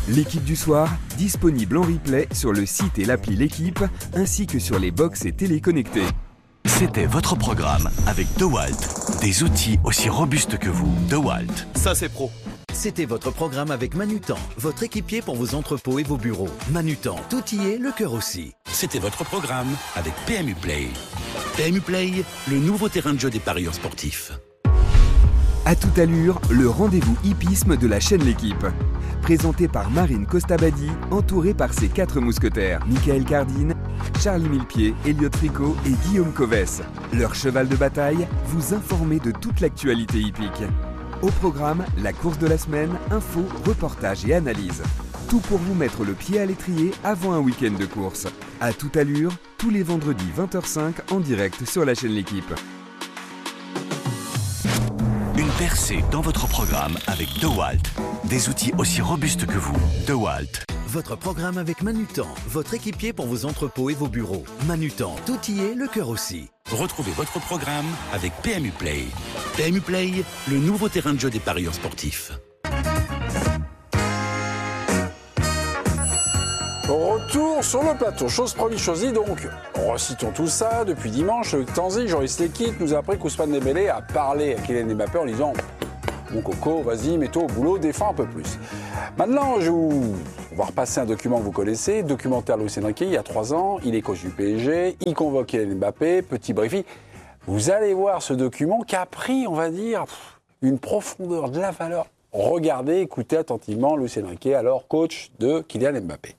L'équipe du soir, disponible en replay sur le site et l'appli L'équipe, ainsi que sur les box et télé connectées. C'était votre programme avec DeWalt. Des outils aussi robustes que vous. DeWalt. Ça, c'est pro. C'était votre programme avec Manutan, votre équipier pour vos entrepôts et vos bureaux. Manutan, tout y est, le cœur aussi. C'était votre programme avec PMU Play. PMU Play, le nouveau terrain de jeu des parieurs sportifs. À toute allure, le rendez-vous hippisme de la chaîne L'équipe. Présenté par Marine Costabadi, entourée par ses 4 mousquetaires, Michael Cardine, Charlie Millepied, Elliot Tricot et Guillaume Coves. Leur cheval de bataille, vous informer de toute l'actualité hippique. Au programme, la course de la semaine, infos, reportages et analyses. Tout pour vous mettre le pied à l'étrier avant un week-end de course. À toute allure, tous les vendredis 20h05 en direct sur la chaîne L'équipe. Une percée dans votre programme avec DeWalt. Des outils aussi robustes que vous. DeWalt. Votre programme avec Manutan, votre équipier pour vos entrepôts et vos bureaux. Manutan, tout y est, le cœur aussi. Retrouvez votre programme avec PMU Play. PMU Play, le nouveau terrain de jeu des parieurs sportifs. Retour sur le plateau, chose promis, chose dit donc. Recitons tout ça, depuis dimanche, Tanzi, Joris Lekit nous a appris qu'Ousmane Dembélé a parlé à Kylian Mbappé en lui disant « Mon coco, vas-y, mets-toi au boulot, défends un peu plus ». Maintenant, on va repasser un document que vous connaissez, documentaire Luis Enrique, il y a 3 ans, il est coach du PSG, il convoque Kylian Mbappé, petit briefing. Vous allez voir ce document qui a pris, on va dire, une profondeur, de la valeur. Regardez, écoutez attentivement Luis Enrique, alors coach de Kylian Mbappé.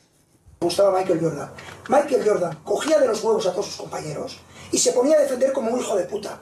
Gustaba Michael Jordan. Michael Jordan cogía de los huevos a todos sus compañeros y se ponía a defender como un hijo de puta.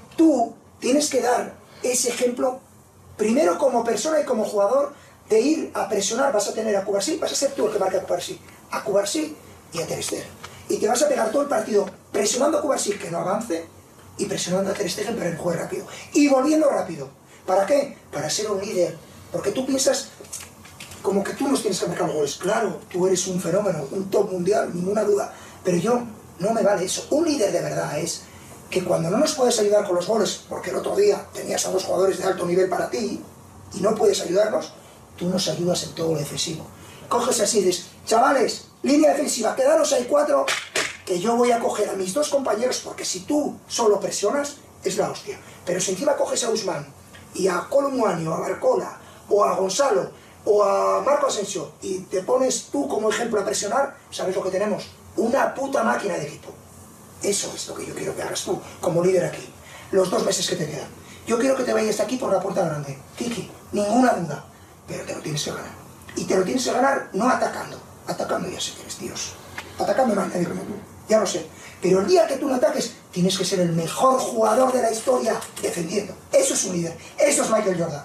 Tú tienes que dar ese ejemplo, primero como persona y como jugador, de ir a presionar. Vas a tener a Cubarsí, vas a ser tú el que marque a Cubarsí y a Ter Stegen. Y te vas a pegar todo el partido presionando a Cubarsí que no avance y presionando a Ter Stegen para que juegue rápido. Y volviendo rápido. ¿Para qué? Para ser un líder. Porque tú piensas como que tú nos tienes que marcar goles. Claro, tú eres un fenómeno, un top mundial, ninguna duda. Pero yo, no me vale eso. Un líder de verdad es que cuando no nos puedes ayudar con los goles, porque el otro día tenías a 2 jugadores de alto nivel para ti y no puedes ayudarnos, tú nos ayudas en todo lo defensivo. Coges así y dices, chavales, línea defensiva, quedaros ahí 4, que yo voy a coger a mis 2 compañeros, porque si tú solo presionas, es la hostia. Pero si encima coges a Usman y a Colomboani o a Barcola o a Gonzalo o a Marco Asensio y te pones tú como ejemplo a presionar, ¿sabes lo que tenemos? Una puta máquina de equipo. Eso es lo que yo quiero que hagas tú, como líder aquí. Los 2 meses que te quedan. Yo quiero que te vayas de aquí por la puerta grande. Kiki, ninguna duda. Pero te lo tienes que ganar. Y te lo tienes que ganar no atacando. Atacando ya sé que eres Dios. Atacando no hay nadie como tú. Ya lo sé. Pero el día que tú no ataques, tienes que ser el mejor jugador de la historia defendiendo. Eso es un líder. Eso es Michael Jordan.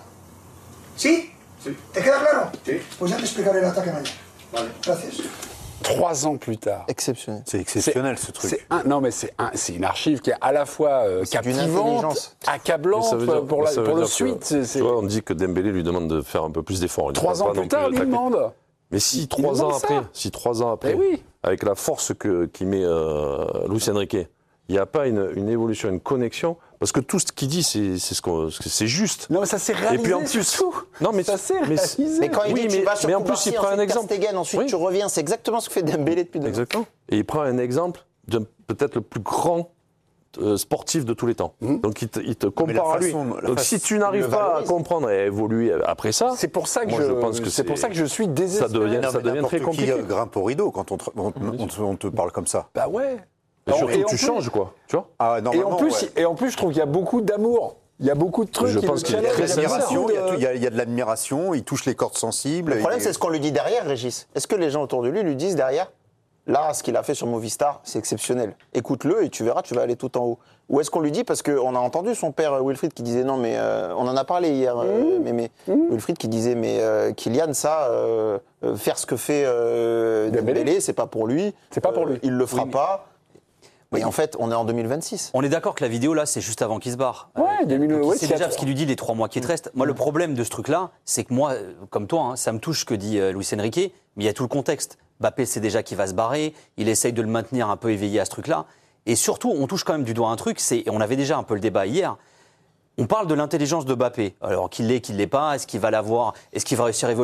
¿Sí? Sí. ¿Te queda claro? Sí. Pues ya te explicaré el ataque mañana. Vale. Gracias. 3 ans plus tard. Exceptionnel. C'est exceptionnel ce truc. Non mais c'est une archive qui est à la fois captivante, accablante pour le suite. Tu vois, on dit que Dembélé lui demande de faire un peu plus d'efforts. 3 ans plus tard, il lui demande. Mais si 3 ans après, oui. Avec la force qu'y met Luis Enrique, il n'y a pas une évolution, une connexion. Parce que tout ce qu'il dit, c'est juste. Non, mais ça s'est réalisé. Et puis en plus, surtout. Non, mais ça s'est réalisé. Mais quand il dit tu vas sur mais en plus, il prend un exemple. Stegen, ensuite tu reviens, c'est exactement ce que fait Dembélé depuis 2 ans. Exactement. Et il prend un exemple de peut-être le plus grand sportif de tous les temps. Donc il te compare à lui. Donc si tu n'arrives pas à comprendre et à évoluer après ça, c'est pour ça que je suis désespéré. Ça devient très compliqué. Qui grimpe au rideau quand on te parle comme ça. Bah ouais. Et surtout, tu changes, quoi. Tu vois et en plus, je trouve qu'il y a beaucoup d'amour. Il y a beaucoup de trucs. Je pense qu'il y a très d'admiration. Il y a de l'admiration. Il touche les cordes sensibles. Le problème, c'est ce qu'on lui dit derrière, Régis. Est-ce que les gens autour de lui disent derrière, là, ce qu'il a fait sur Movistar, c'est exceptionnel. Écoute-le et tu verras, tu vas aller tout en haut. Ou est-ce qu'on lui dit, parce qu'on a entendu son père Wilfried qui disait non, mais on en a parlé hier, Wilfried qui disait mais Kylian, ça, faire ce que fait Dembélé, c'est pas pour lui. C'est pas pour lui. Il le fera pas. Mais en fait, on est en 2026. On est d'accord que la vidéo, là, c'est juste avant qu'il se barre. Ouais, 2000, c'est déjà ce qu'il lui dit les 3 mois qui te restent. Moi, le problème de ce truc-là, c'est que moi, comme toi, ça me touche ce que dit Luis Enrique, mais il y a tout le contexte. Mbappé sait déjà qu'il va se barrer, il essaye de le maintenir un peu éveillé à ce truc-là. Et surtout, on touche quand même du doigt un truc, et on avait déjà un peu le débat hier, on parle de l'intelligence de Mbappé. Alors, qu'il l'est pas, est-ce qu'il va l'avoir, est-ce qu'il va réussir à évoluer ou pas ?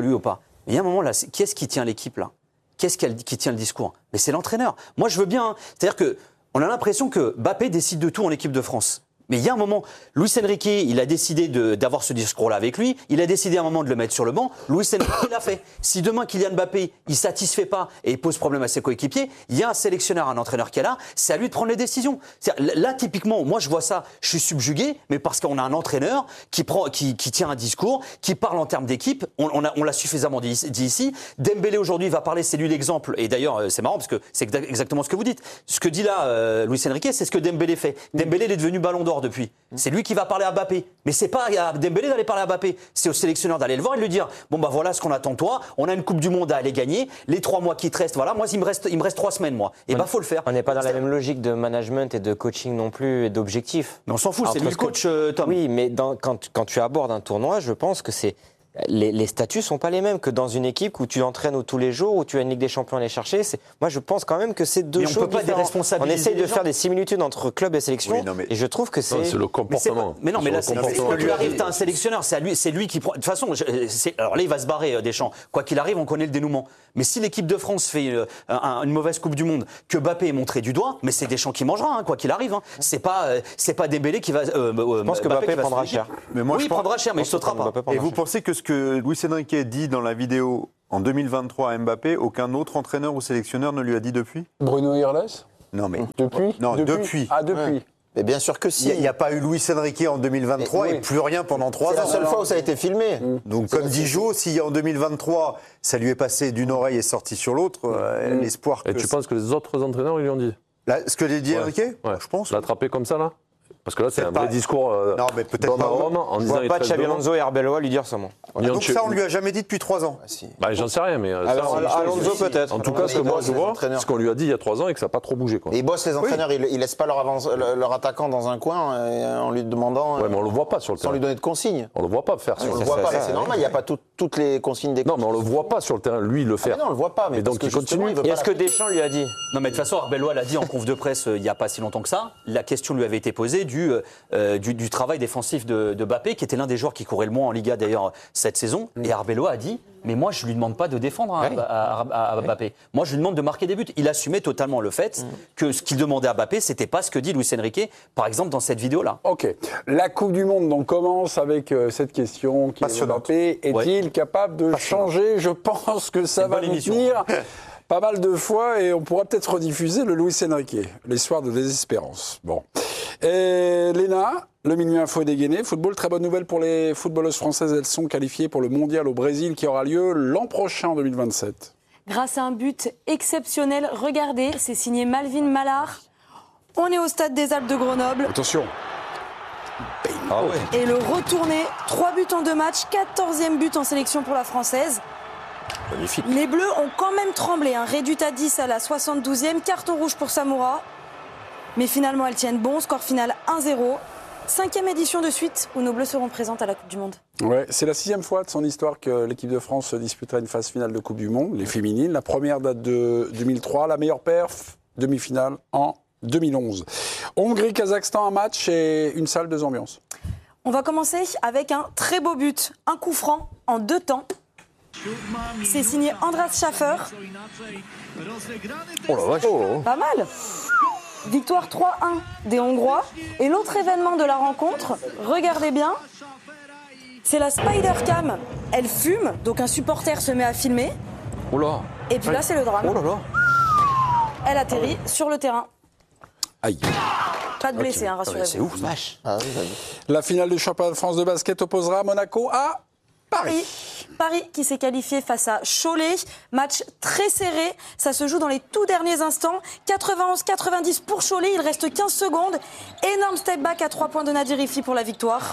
Mais il y a un moment là, qui est-ce qui tient l'équipe là ? Qui tient le discours ? Mais c'est l'entraîneur. Moi, je veux bien. C'est-à-dire qu'on a l'impression que Mbappé décide de tout en équipe de France. Mais il y a un moment, Luis Enrique, il a décidé d'avoir ce discours-là avec lui. Il a décidé à un moment de le mettre sur le banc. Luis Enrique l'a fait. Si demain Kylian Mbappé, il satisfait pas et il pose problème à ses coéquipiers, il y a un sélectionneur, un entraîneur qui est là. C'est à lui de prendre les décisions. Là, typiquement, moi, je vois ça. Je suis subjugué, mais parce qu'on a un entraîneur qui tient un discours, qui parle en termes d'équipe. On l'a suffisamment dit ici. Dembélé aujourd'hui va parler. C'est lui l'exemple. Et d'ailleurs, c'est marrant parce que c'est exactement ce que vous dites. Ce que dit là Luis Enrique, c'est ce que Dembélé fait. Dembélé il est devenu Ballon d'Or depuis. C'est lui qui va parler à Mbappé. Mais c'est pas à Dembélé d'aller parler à Mbappé. C'est au sélectionneur d'aller le voir et de lui dire bon bah voilà ce qu'on attend de toi. On a une Coupe du Monde à aller gagner. Les 3 mois qui te restent, voilà. Moi il me reste 3 semaines moi. Et bah faut le faire. On n'est pas dans la même logique de management et de coaching non plus et d'objectifs. Mais on s'en fout. C'est lui le coach, Tom. Oui, mais quand tu abordes un tournoi, je pense que c'est les statuts sont pas les mêmes que dans une équipe où tu entraînes tous les jours, où tu as une Ligue des Champions à aller chercher. Moi, je pense quand même que c'est deux choses différentes. On essaye de faire des similitudes entre club et sélection, et je trouve que c'est... C'est le comportement. Mais non, mais là, quand il arrive, t'as un sélectionneur, c'est lui qui prend... De toute façon, alors là, il va se barrer, Deschamps. Quoi qu'il arrive, on connaît le dénouement. Mais si l'équipe de France fait une mauvaise Coupe du Monde, que Mbappé est montré du doigt, mais c'est Deschamps qui mangera, quoi qu'il arrive. C'est pas Dembélé qui va... je pense que Mbappé prendra cher. Oui, il prendra cher, mais il sautera pas. Et vous pensez que ce que Luis Enrique dit dans la vidéo en 2023 à Mbappé, aucun autre entraîneur ou sélectionneur ne lui a dit depuis ? Bruno Irles ? Non, mais. Depuis ? Non, depuis. Ah, depuis. Ouais. Mais bien sûr que si. Il n'y a pas eu Luis Enrique en 2023 et plus rien pendant 3 ans. C'est la seule fois où ça a été filmé. Donc, comme dit Jo, si en 2023, ça lui est passé d'une oreille et sorti sur l'autre, l'espoir que. Et tu penses que les autres entraîneurs, ils lui ont dit ? Là, ce que l'a dit Enrique ? Je pense. L'attraper comme ça, là ? Parce que là, c'est un vrai discours. Non, mais peut-être pas. Je vois pas Xabi Alonso et Arbeloa lui dire ça, moi. Donc ça, on lui a jamais dit depuis 3 ans. Bah, j'en sais rien, mais. Alonso peut-être. En tout cas, ce que moi je vois, ce qu'on lui a dit il y a 3 ans et que ça n'a pas trop bougé. Et ils bossent les entraîneurs, ils laissent pas leur attaquant dans un coin en lui demandant. Ouais, mais on le voit pas sur le terrain. Sans lui donner de consignes. On le voit pas faire sur On le le terrain. voit pas, c'est normal, il n'y a pas toutes les consignes des coachs. Non, mais on le voit pas sur le terrain, lui, le faire. Non, on le voit pas, mais donc il continue. Et est-ce que Deschamps lui a dit ? Non, mais de toute façon, Arbeloa l'a dit en conf de presse il n'y a pas si longtemps que ça. La question lui avait été posée du travail défensif de Mbappé, qui était l'un des joueurs qui courait le moins en Liga d'ailleurs cette saison. Et Arbeloa a dit mais moi je lui demande pas de défendre à Mbappé. Moi je lui demande de marquer des buts. Il assumait totalement le fait que ce qu'il demandait à Mbappé, c'était pas ce que dit Luis Enrique, par exemple dans cette vidéo-là. Ok. La Coupe du Monde donc commence avec cette question qui est Mbappé est-il capable de changer ? Je pense que ça va nous tenir pas mal de fois et on pourra peut-être rediffuser le Luis Enrique, l'histoire de désespérance. Bon. Et Léna, le Minuit Info est dégainé. Football, très bonne nouvelle pour les footballeuses françaises. Elles sont qualifiées pour le mondial au Brésil qui aura lieu l'an prochain, en 2027. Grâce à un but exceptionnel, regardez, c'est signé Malvin Mallard. On est au stade des Alpes de Grenoble. Attention. Et le retourné, 3 buts en 2 matchs, 14e but en sélection pour la Française. Magnifique. Les Bleus ont quand même tremblé, réduite à 10 à la 72e, carton rouge pour Samoura. Mais finalement, elles tiennent bon, score final 1-0. 5e édition de suite où nos Bleus seront présentes à la Coupe du Monde. Ouais, c'est la 6e fois de son histoire que l'équipe de France disputera une phase finale de Coupe du Monde, les féminines. La première date de 2003, la meilleure perf, demi-finale en 2011. Hongrie-Kazakhstan, un match et une salle, 2 ambiances. On va commencer avec un très beau but, un coup franc en 2 temps. C'est signé Andras Schaffer. Oh la vache. Pas mal. Victoire 3-1 des Hongrois. Et l'autre événement de la rencontre, regardez bien, c'est la Spider Cam. Elle fume, donc un supporter se met à filmer. Oh là. Et puis là, c'est le drame. Oh là là. Elle atterrit sur le terrain. Aïe. Pas de blessés, rassurez-vous. C'est ouf, vache. La finale du championnat de France de basket opposera Monaco à Paris qui s'est qualifié face à Cholet. Match très serré. Ça se joue dans les tout derniers instants. 91-90 pour Cholet. Il reste 15 secondes. Énorme step back à 3 points de Nadir Rifi pour la victoire.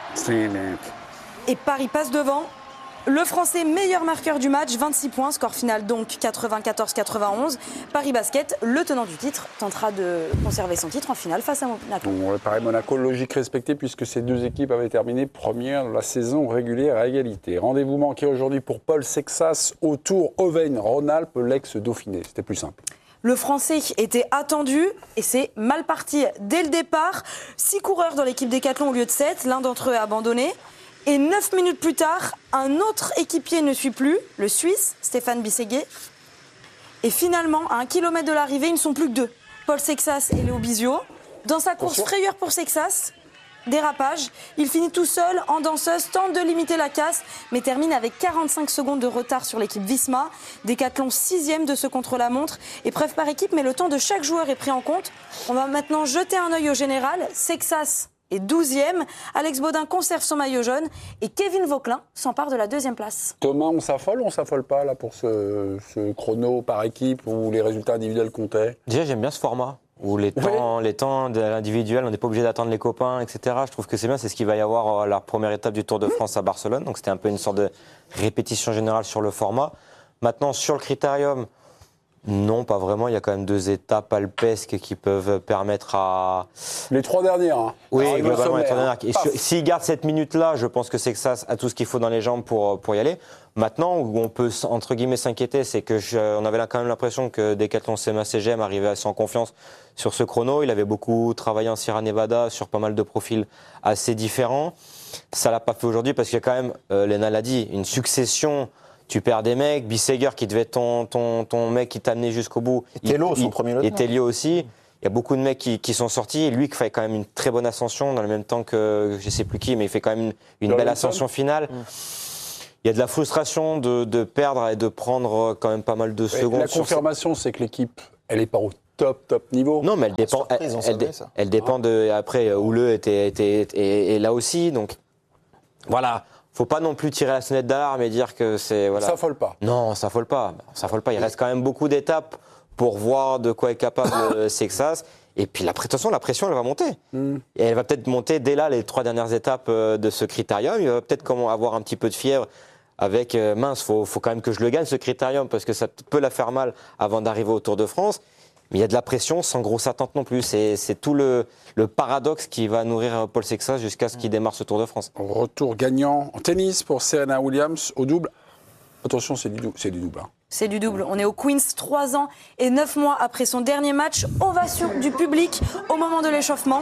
Et Paris passe devant. Le Français meilleur marqueur du match, 26 points, score final donc 94-91. Paris Basket, le tenant du titre, tentera de conserver son titre en finale face à Monaco. Bon, Paris-Monaco, logique respectée puisque ces 2 équipes avaient terminé première de la saison régulière à égalité. Rendez-vous manqué aujourd'hui pour Paul Sexas au Tour Auvergne-Rhône-Alpes, l'ex-Dauphiné. C'était plus simple. Le Français était attendu et c'est mal parti dès le départ. 6 coureurs dans l'équipe Décathlon au lieu de 7, l'un d'entre eux a abandonné. Et 9 minutes plus tard, un autre équipier ne suit plus, le Suisse, Stéphane Bisséguier. Et finalement, à 1 kilomètre de l'arrivée, ils ne sont plus que 2. Paul Sexas et Léo Bizio. Dans sa course frayeur pour Sexas, dérapage. Il finit tout seul, en danseuse, tente de limiter la casse, mais termine avec 45 secondes de retard sur l'équipe Visma. Décathlon 6e de ce contre-la-montre. Épreuve par équipe, mais le temps de chaque joueur est pris en compte. On va maintenant jeter un œil au général. Sexas est 12e. Alex Baudin conserve son maillot jaune. Et Kevin Vauquelin s'empare de la 2e place. Thomas, on s'affole pas là pour ce chrono par équipe où les résultats individuels comptaient? Déjà, j'aime bien ce format où les temps de l'individuel, on n'est pas obligé d'attendre les copains, etc. Je trouve que c'est bien, c'est ce qu'il va y avoir à la première étape du Tour de France à Barcelone. Donc c'était un peu une sorte de répétition générale sur le format. Maintenant, sur le critérium, non, pas vraiment. Il y a quand même 2 étapes alpesques qui peuvent permettre à... Les 3 dernières. Hein. Oui, globalement, les 3 dernières. Et s'il garde cette minute-là, je pense que Sexas a tout ce qu'il faut dans les jambes pour y aller. Maintenant, où on peut, entre guillemets, s'inquiéter, c'est qu'on avait quand même l'impression que Decathlon CMA-CGM arrivait assez en confiance sur ce chrono. Il avait beaucoup travaillé en Sierra Nevada sur pas mal de profils assez différents. Ça l'a pas fait aujourd'hui parce qu'il y a quand même, Léna l'a dit, une succession. Tu perds des mecs, Bisseguer qui devait être ton mec qui t'a amené jusqu'au bout. Et Tello, son premier lieutenant. Et Tello aussi. Il y a beaucoup de mecs qui sont sortis. Et lui qui fait quand même une très bonne ascension dans le même temps que je ne sais plus qui, mais il fait quand même une belle ascension finale. Il y a de la frustration de perdre et de prendre quand même pas mal de secondes. La confirmation, c'est que l'équipe, elle n'est pas au top niveau. Non, mais elle dépend. Elle dépend de. Après, Houle est là aussi. Donc voilà. Faut pas non plus tirer la sonnette d'alarme et dire que c'est... Voilà. Ça affole pas. Non, ça affole pas. Il reste quand même beaucoup d'étapes pour voir de quoi est capable Sexas. Et puis, de toute façon, la pression, elle va monter. Et elle va peut-être monter dès là, les 3 dernières étapes de ce critérium. Il va peut-être avoir un petit peu de fièvre avec mince, faut quand même que je le gagne, ce critérium, parce que ça peut la faire mal avant d'arriver au Tour de France. Mais il y a de la pression sans grosse attente non plus. C'est tout le paradoxe qui va nourrir Paul Sexas jusqu'à ce qu'il démarre ce Tour de France. Retour gagnant en tennis pour Serena Williams au double. Attention, c'est du double. Hein. C'est du double. On est au Queens 3 ans et 9 mois après son dernier match. Ovation du public au moment de l'échauffement.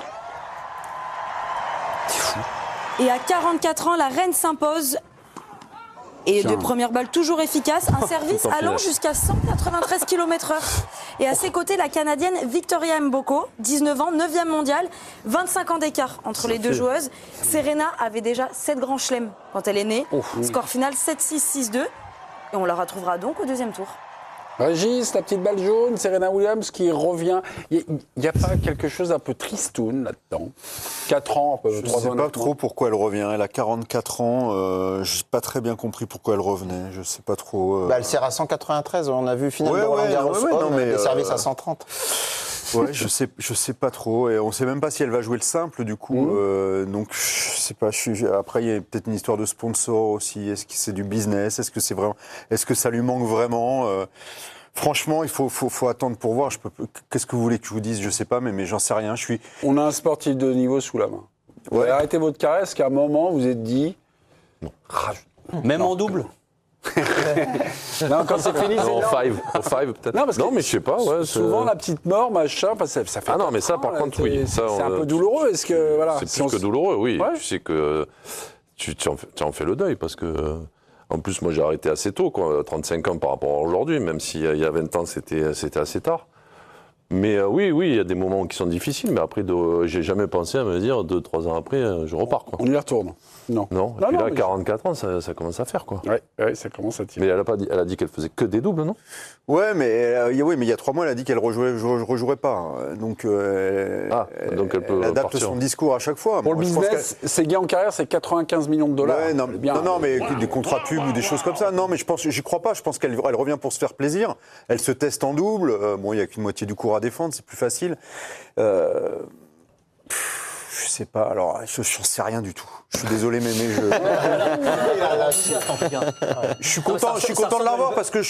C'est fou. Et à 44 ans, la reine s'impose. Et de première balle toujours efficace, un service allant jusqu'à 193 km/h. Et à ses côtés, la Canadienne Victoria Mboko, 19 ans, 9e mondiale, 25 ans d'écart entre les deux joueuses. Serena avait déjà 7 grands chelems quand elle est née. Score final 7-6, 6-2. Et on la retrouvera donc au 2e tour. Régis, la petite balle jaune, Serena Williams qui revient. Il n'y a pas quelque chose d'un peu tristoun là-dedans? 4 ans, un peu, 3 ans. Je ne sais pas trop pourquoi elle revient. Elle a 44 ans. Je n'ai pas très bien compris pourquoi elle revenait. Je ne sais pas trop. Elle sert à 193. On a vu finalement Roland Garros, des services à 130. Ouais, je sais pas trop. Et on sait même pas si elle va jouer le simple du coup. Donc je sais pas. Après il y a peut-être une histoire de sponsor aussi. Est-ce que c'est du business? Est-ce que ça lui manque vraiment? Franchement, il faut attendre pour voir. Qu'est-ce que vous voulez que je vous dise? Je sais pas, mais j'en sais rien. On a un sportif de niveau sous la main. Vous avez arrêté votre carrière, est-ce qu'à un moment vous êtes dit non. Même en double? Non, quand c'est fini, c'est non, au five peut-être. Non, mais je sais pas. Ouais, souvent la petite mort, machin, ça fait. Ah non, mais ça, par contre, oui. C'est un peu douloureux. Est-ce que voilà. C'est plus que douloureux, oui. Ouais. Tu sais que tu en fais le deuil parce que. En plus, moi, j'ai arrêté assez tôt, quoi, 35 ans par rapport à aujourd'hui, même s'il y a 20 ans, c'était assez tard. Mais oui, il y a des moments qui sont difficiles, mais après, j'ai jamais pensé à me dire 2-3 ans après, je repars. Quoi. On y retourne. Non. Et puis là, 44 ans, ça commence à faire, quoi. Ouais, ça commence à tirer. Mais elle a dit qu'elle faisait que des doubles, non? Ouais, mais il y a 3 mois, elle a dit qu'elle rejouerait pas. Donc, elle peut adapte partir. Son discours à chaque fois. Pour le business, ses gains en carrière, c'est 95 millions de dollars. Ouais, non, mais des contrats pubs ou des choses comme ça. Non, mais j'y crois pas. Je pense qu'elle revient pour se faire plaisir. Elle se teste en double. Bon, il y a qu'une moitié du cours à défendre, c'est plus facile. Je sais pas, alors je n'en sais rien du tout. Je suis désolé, mais je suis content de la revoir parce que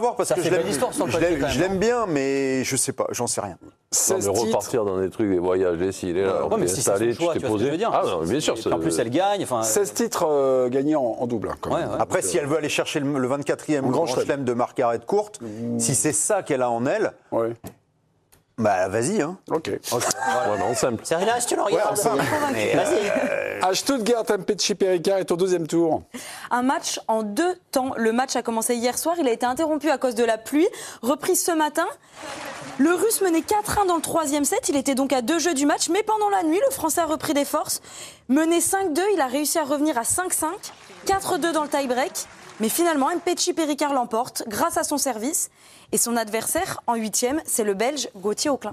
je l'aime bien, mais je sais pas, j'en sais rien. Non, mais repartir dans des trucs, des voyages, des ci, là, mais si c'est son choix, tu vois ce que je veux dire. Ah non, bien sûr. En plus, elle gagne. 16 titres gagnés en double. Après, si elle veut aller chercher le 24e Grand Chelem de Margaret Court, si c'est ça qu'elle a en elle. Bah vas-y, hein. Ok. Ouais, non, simple. C'est rien, si tu le regardes. Vas-y. À Stuttgart, Mpetshi Perricard est au deuxième tour. Un match en 2 temps. Le match a commencé hier soir, il a été interrompu à cause de la pluie. Reprise ce matin. Le Russe menait 4-1 dans le 3e set, il était donc à 2 jeux du match, mais pendant la nuit, le Français a repris des forces. Mené 5-2, il a réussi à revenir à 5-5, 4-2 dans le tie-break. Mais finalement, Mpetshi Perricard l'emporte grâce à son service. Et son adversaire, en 8e, c'est le Belge Gauthier Auclin.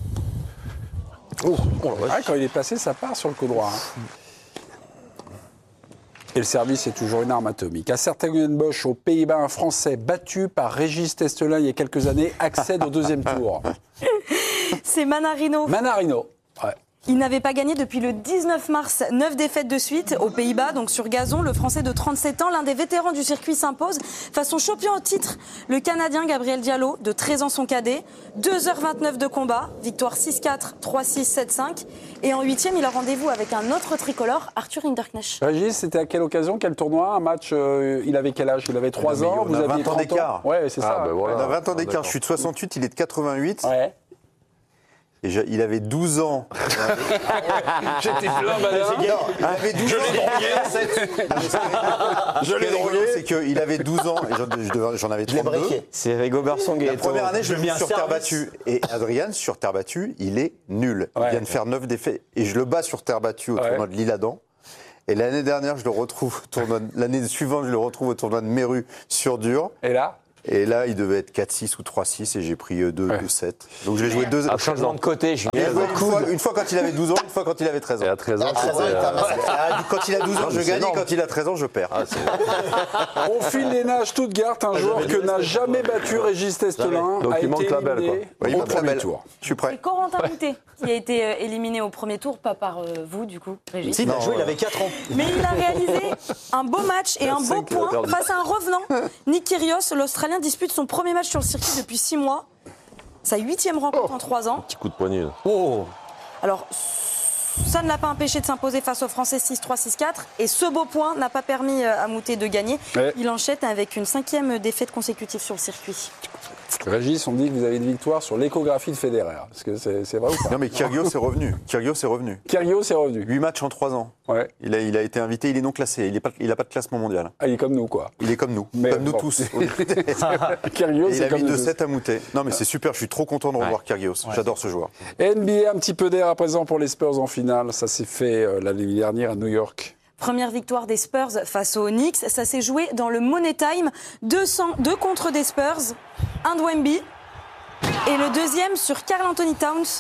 Quand il est placé, ça part sur le coup droit. Et le service est toujours une arme atomique. À Sertogenbosch, aux Pays-Bas, un Français battu par Régis Testelin il y a quelques années accède au deuxième tour. C'est Manarino. Manarino, ouais. Il n'avait pas gagné depuis le 19 mars, 9 défaites de suite aux Pays-Bas, donc sur gazon. Le Français de 37 ans, l'un des vétérans du circuit, s'impose face au champion en titre, le Canadien Gabriel Diallo, de 13 ans son cadet. 2h29 de combat, victoire 6-4, 3-6, 7-5. Et en 8e, il a rendez-vous avec un autre tricolore, Arthur Hinderknecht. Régis, c'était à quelle occasion, quel tournoi? Un match, il avait quel âge? Il avait 3 ans, vous aviez 20 ans d'écart. Ouais, c'est ça. Ben voilà. On a 20 ans d'écart, je suis de 68, il est de 88. Ouais. Et il avait 12 ans. J'étais plein, madame. Il avait 12 ans. Je l'ai drogué. C'est qu'il avait 12 ans et j'en avais 32. C'est Rigobert Song. La première année, je l'ai mis sur terre battue. Et Adrian, sur terre battue, il est nul. Il vient de faire 9 défaites. Et je le bats sur terre battue au tournoi de l'Isle-Adam. Et l'année dernière, je le retrouve l'année suivante, je le retrouve au tournoi de Méru sur dur. Et là, il devait être 4-6 ou 3-6 et j'ai pris 2-7. Donc je vais jouer 2 Un changement de côté, Julien. Une fois quand il avait 12 ans, une fois quand il avait 13 ans. Et à 13 ans, quand il a 12 ans, je gagne, quand il a 13 ans, je perds. on file les nages Stuttgart, un joueur que n'a jamais battu Régis Testelin. Donc il monte la belle, quoi. Il monte la belle. Tour. Je suis prêt. C'est Corentin Moutet qui a été éliminé au premier tour, pas par vous du coup, Régis. Si, il a joué, il avait 4 ans. Mais il a réalisé un beau match et un beau point face à un revenant. Nick Kyrgios, l'Australien, dispute son premier match sur le circuit depuis 6 mois. Sa 8e rencontre en 3 ans. Petit coup de poignet. Alors, ça ne l'a pas empêché de s'imposer face aux Français 6-3, 6-4. Et ce beau point n'a pas permis à Moutet de gagner. Il enchaîne avec une 5e défaite consécutive sur le circuit. Régis, on dit que vous avez une victoire sur l'échographie de Federer. Est-ce que c'est vrai ou pas? Non, mais Kyrgios est revenu. Kyrgios est revenu. 8 matchs en 3 ans. Ouais. Il a été invité, il est non classé. Il n'a pas de classement mondial. Ah, il est comme nous, quoi. Il est comme nous. Mais comme nous tous. Kyrgios, il a mis 2-7 à Moutet. Non, mais c'est super. Je suis trop content de revoir Kyrgios. J'adore ce joueur. NBA, un petit peu d'air à présent pour les Spurs en finale. Ça s'est fait l'année dernière à New York. Première victoire des Spurs face aux Knicks. Ça s'est joué dans le Money Time. 2 contre des Spurs, un de Wemby. Et le deuxième sur Karl Anthony Towns.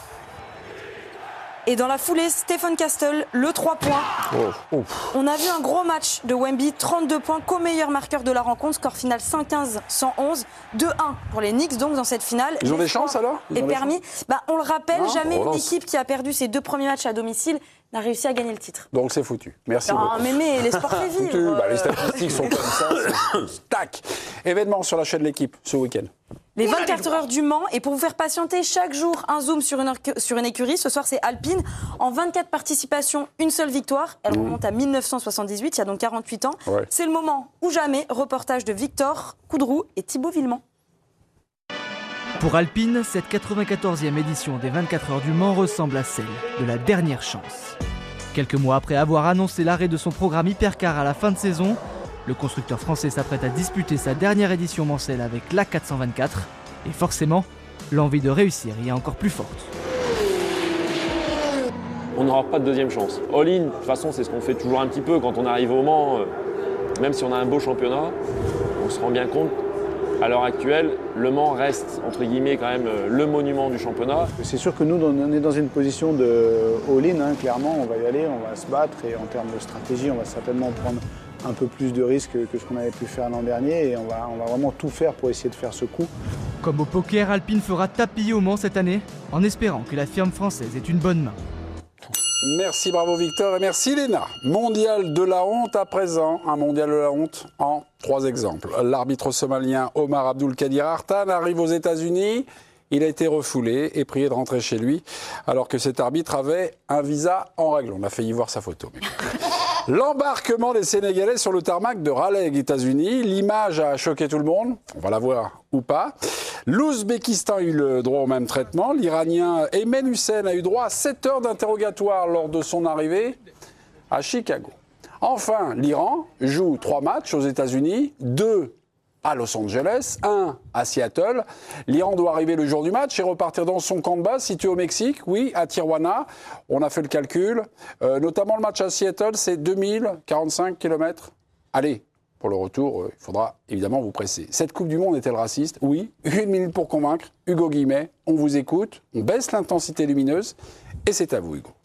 Et dans la foulée, Stephen Castle, le 3 points. On a vu un gros match de Wemby, 32 points, co-meilleur marqueur de la rencontre. Score final 115-111, 2-1 pour les Knicks donc dans cette finale. Ils ont des chances alors? Et permis. On le rappelle, jamais une équipe qui a perdu ses 2 premiers matchs à domicile n'a réussi à gagner le titre. Donc c'est foutu. Merci beaucoup. Mais les sports fait vivre. Les statistiques sont comme ça. Tac. Événement sur la chaîne de l'équipe ce week-end. Les 24 heures du Mans. Et pour vous faire patienter, chaque jour, un zoom sur une écurie. Ce soir, c'est Alpine. En 24 participations, une seule victoire. Elle remonte à 1978, il y a donc 48 ans. Ouais. C'est le moment ou jamais. Reportage de Victor Coudroux et Thibaut Villemont. Pour Alpine, cette 94e édition des 24 heures du Mans ressemble à celle de la dernière chance. Quelques mois après avoir annoncé l'arrêt de son programme Hypercar à la fin de saison, le constructeur français s'apprête à disputer sa dernière édition mancelle avec l'A424. Et forcément, l'envie de réussir y est encore plus forte. On n'aura pas de deuxième chance. All-in, de toute façon, c'est ce qu'on fait toujours un petit peu quand on arrive au Mans. Même si on a un beau championnat, on se rend bien compte. À l'heure actuelle, Le Mans reste, entre guillemets, quand même le monument du championnat. C'est sûr que nous, on est dans une position de all-in, clairement, on va y aller, on va se battre et en termes de stratégie, on va certainement prendre un peu plus de risques que ce qu'on avait pu faire l'an dernier et on va vraiment tout faire pour essayer de faire ce coup. Comme au poker, Alpine fera tapis au Mans cette année, en espérant que la firme française ait une bonne main. Merci, bravo Victor et merci Léna. Mondial de la honte à présent, un mondial de la honte en 3 exemples. L'arbitre somalien Omar Abdulkadir Artan arrive aux États-Unis. Il a été refoulé et prié de rentrer chez lui alors que cet arbitre avait un visa en règle. On a failli voir sa photo. L'embarquement des Sénégalais sur le tarmac de Raleigh, États-Unis. L'image a choqué tout le monde. On va la voir ou pas. L'Ouzbékistan a eu le droit au même traitement. L'Iranien Ayman Hussein a eu droit à 7 heures d'interrogatoire lors de son arrivée à Chicago. Enfin, l'Iran joue 3 matchs aux États-Unis, 2 à Los Angeles, 1 à Seattle. L'Iran doit arriver le jour du match et repartir dans son camp de base situé au Mexique, oui, à Tijuana. On a fait le calcul. Notamment le match à Seattle, c'est 2045 km. Allez, pour le retour, il faudra évidemment vous presser. Cette Coupe du Monde est-elle raciste? Oui. 1 minute pour convaincre. Hugo Guillemet, on vous écoute. On baisse l'intensité lumineuse. Et c'est à vous, Hugo.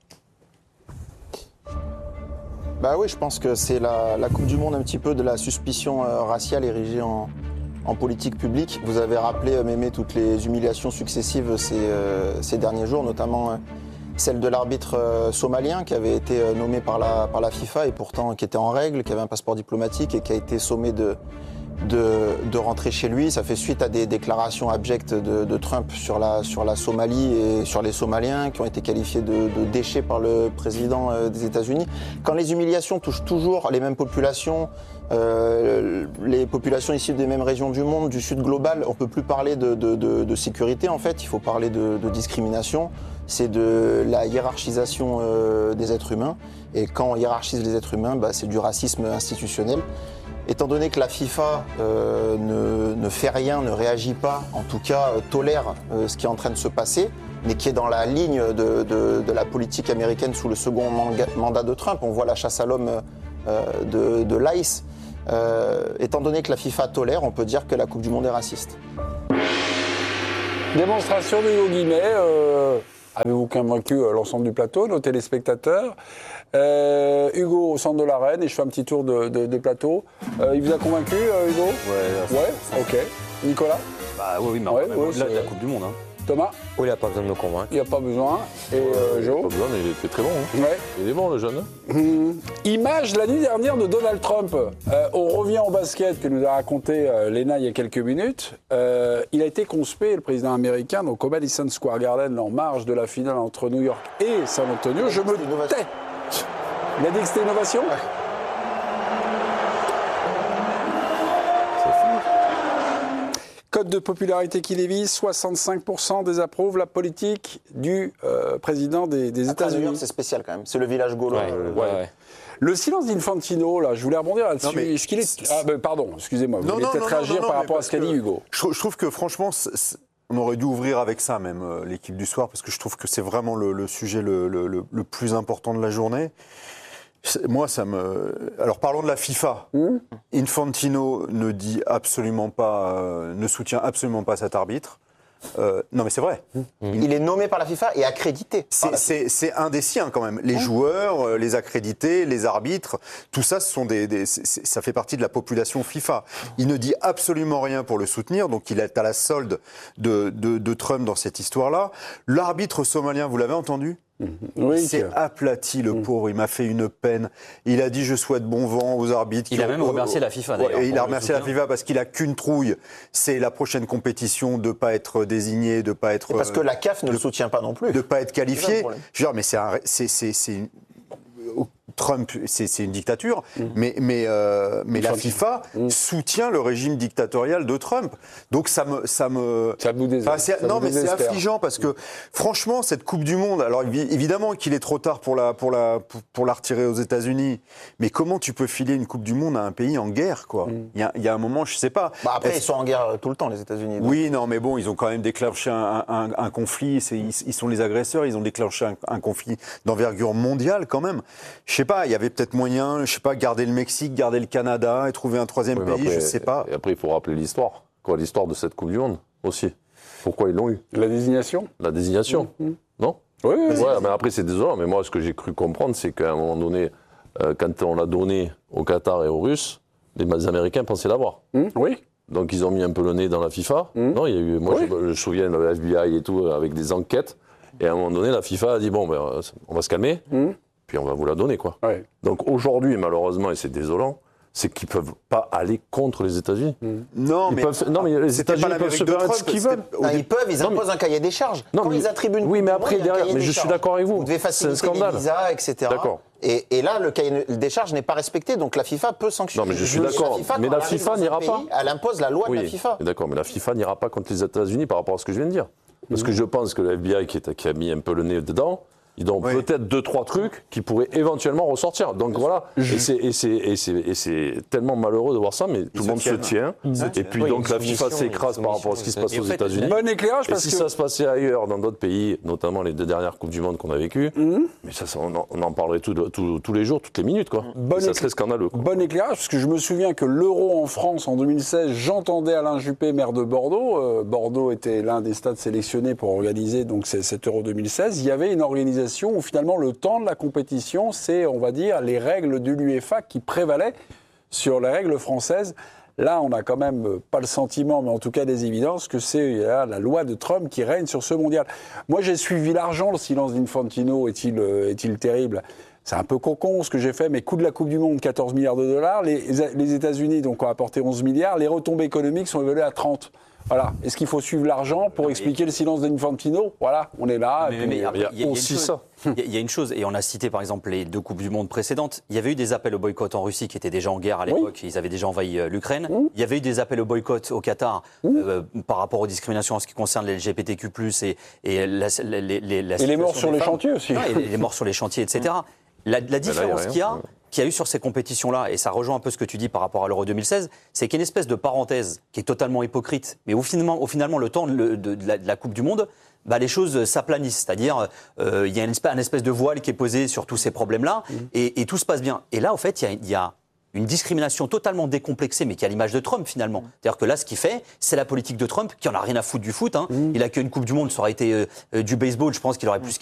Bah oui, je pense que c'est la Coupe du Monde un petit peu de la suspicion raciale érigée en politique publique. Vous avez rappelé, Mémé, toutes les humiliations successives ces derniers jours, notamment celle de l'arbitre somalien qui avait été nommé par la FIFA et pourtant qui était en règle, qui avait un passeport diplomatique et qui a été sommé de rentrer chez lui. Ça fait suite à des déclarations abjectes de Trump sur la Somalie et sur les Somaliens qui ont été qualifiés de déchets par le président des États-Unis. Quand les humiliations touchent toujours les mêmes populations, les populations issues des mêmes régions du monde, du sud global, on ne peut plus parler de sécurité en fait, il faut parler de discrimination. C'est de la hiérarchisation des êtres humains. Et quand on hiérarchise les êtres humains, c'est du racisme institutionnel. Étant donné que la FIFA ne fait rien, ne réagit pas, en tout cas tolère ce qui est en train de se passer, mais qui est dans la ligne de la politique américaine sous le second mandat de Trump, on voit la chasse à l'homme de l'ICE. Étant donné que la FIFA tolère, on peut dire que la Coupe du Monde est raciste. Démonstration de Hugo Guillemet. Avez-vous convaincu l'ensemble du plateau, nos téléspectateurs? Hugo au centre de l'arène et je fais un petit tour de plateau. Il vous a convaincu, Hugo? Ouais, ok. Nicolas? Oui, mais au-delà de la Coupe du Monde. Hein. Thomas? Oui, il n'a pas besoin de me convaincre. Il n'y a pas besoin. Et Jo? Pas besoin, mais il était très bon. Hein. Ouais. Il est bon, le jeune. Image la nuit dernière de Donald Trump. On revient au basket que nous a raconté Léna il y a quelques minutes. Il a été conspué, le président américain, donc au Madison Square Garden, en marge de la finale entre New York et San Antonio. Je me tais. Il a dit que c'était innovation? Ouais. Code de popularité qui dévise, 65% désapprouvent la politique du président des États-Unis. C'est spécial quand même, c'est le village gaulois. Ouais. Le silence d'Infantino, là, je voulais rebondir là-dessus. Est-ce qu'il est... pardon, excusez-moi, vous voulez peut-être réagir par rapport à ce qu'a dit Hugo. Je trouve que franchement, on aurait dû ouvrir avec ça même, l'équipe du soir, parce que je trouve que c'est vraiment le sujet le plus important de la journée. Moi, Alors, parlons de la FIFA. Infantino ne dit absolument pas, ne soutient absolument pas cet arbitre. Non, mais c'est vrai. Il est nommé par la FIFA et accrédité. C'est un des siens quand même. Les joueurs, les accrédités, les arbitres, tout ça, ça fait partie de la population FIFA. Il ne dit absolument rien pour le soutenir, donc il est à la solde de Trump dans cette histoire-là. L'arbitre somalien, vous l'avez entendu ? Oui, c'est aplati le pauvre, il m'a fait une peine. Il a dit je souhaite bon vent aux arbitres. Il a même remercié la FIFA d'ailleurs. Et il a remercié la FIFA parce qu'il a qu'une trouille, c'est la prochaine compétition de pas être désigné, de pas être. Et parce que la CAF ne le soutient pas non plus. De pas être qualifié. Je veux dire, mais Trump, c'est une dictature, mais la FIFA soutient le régime dictatorial de Trump. Donc ça me c'est affligeant parce que franchement cette Coupe du Monde, alors évidemment qu'il est trop tard pour la retirer aux États-Unis, mais comment tu peux filer une Coupe du Monde à un pays en guerre quoi? Il y a un moment, je sais pas. Après ils sont en guerre tout le temps les États-Unis. Donc. Oui, non, mais bon, ils ont quand même déclenché un conflit. Ils sont les agresseurs. Ils ont déclenché un conflit d'envergure mondiale quand même. Je sais pas, il y avait peut-être moyen, je sais pas, garder le Mexique, garder le Canada et trouver un troisième pays, après, je sais pas. Et après, il faut rappeler l'histoire. L'histoire de cette Coupe du Monde aussi. Pourquoi ils l'ont eu? La désignation? La désignation, non? Oui. Mais après, c'est désolant. Mais moi, ce que j'ai cru comprendre, c'est qu'à un moment donné, quand on l'a donné aux Qatar et aux Russes, les Américains pensaient l'avoir. Oui. Donc, ils ont mis un peu le nez dans la FIFA. Non, il y a eu, moi, je me souviens, le FBI et tout, avec des enquêtes. Et à un moment donné, la FIFA a dit, bon, on va se calmer. Puis on va vous la donner, quoi. Ouais. Donc aujourd'hui, malheureusement, et c'est désolant, c'est qu'ils ne peuvent pas aller contre les États-Unis. Non, mais les États-Unis peuvent se permettre ce qu'ils veulent. Ils imposent un cahier des charges. Quand ils attribuent une oui, mais après, derrière, mais je suis d'accord avec vous. Vous devez faciliter les visas, etc. D'accord. Et là, le cahier des charges n'est pas respecté, donc la FIFA peut sanctionner. Non, mais je suis d'accord. Mais la FIFA n'ira pas. Elle impose la loi de la FIFA. D'accord, mais la FIFA n'ira pas contre les États-Unis par rapport à ce que je viens de dire. Parce que je pense que le FBI qui a mis un peu le nez dedans, ils ont peut-être 2-3 trucs qui pourraient éventuellement ressortir. Donc voilà, et c'est tellement malheureux de voir ça, mais tout le monde se tient. Et puis donc la FIFA s'écrase par rapport à ce qui se passe aux États-Unis. Bon éclairage, parce que si ça se passait ailleurs, dans d'autres pays, notamment les 2 dernières Coupes du Monde qu'on a vécues, mais ça, on en parlerait tous les jours, toutes les minutes, quoi. Ça serait scandaleux. Quoi. Bon éclairage, parce que je me souviens que l'Euro en France en 2016, j'entendais Alain Juppé, maire de Bordeaux. Bordeaux était l'un des stades sélectionnés pour organiser donc cet Euro 2016. Il y avait une organisation où finalement le temps de la compétition, c'est, on va dire, les règles de l'UEFA qui prévalaient sur les règles françaises. Là, on n'a quand même pas le sentiment, mais en tout cas des évidences, que c'est la loi de Trump qui règne sur ce mondial. Moi, j'ai suivi l'argent, le silence d'Infantino est-il terrible ? C'est un peu cocon ce que j'ai fait, mais coût de la Coupe du Monde, 14 milliards de dollars. Les États-Unis donc, ont apporté 11 milliards. Les retombées économiques sont évaluées à 30. Voilà. Est-ce qu'il faut suivre l'argent pour expliquer le silence d'Infantino ? Voilà, on est là. Mais il y a aussi ça. Il y a une chose, et on a cité par exemple les 2 Coupes du Monde précédentes. Il y avait eu des appels au boycott en Russie qui étaient déjà en guerre à l'époque. Ils avaient déjà envahi l'Ukraine. Il y avait eu des appels au boycott au Qatar par rapport aux discriminations en ce qui concerne les LGBTQ+, et les morts sur les chantiers aussi. Et les morts sur les chantiers, etc. La différence qu'il y a eu sur ces compétitions-là, et ça rejoint un peu ce que tu dis par rapport à l'Euro 2016, c'est qu'il y a une espèce de parenthèse qui est totalement hypocrite, mais où finalement le temps de la Coupe du Monde, les choses s'aplanissent. C'est-à-dire, il y a un espèce de voile qui est posé sur tous ces problèmes-là, et tout se passe bien. Et là, en fait, il y a une discrimination totalement décomplexée, mais qui a l'image de Trump finalement. C'est-à-dire que là, ce qu'il fait, c'est la politique de Trump, qui en a rien à foutre du foot. Il a qu'une Coupe du Monde, ça aurait été du baseball, je pense qu'il aurait plus